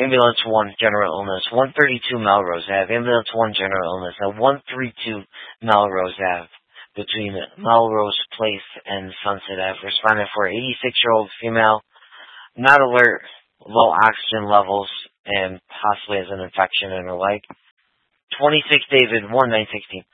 Ambulance 1, general illness. 132 Melrose Ave. Ambulance 1, general illness. At 132 Melrose Ave, between Melrose Place and Sunset Ave. Responded for 86-year-old female, not alert, low oxygen levels, and possibly has an infection in her leg. 26 David 1 916.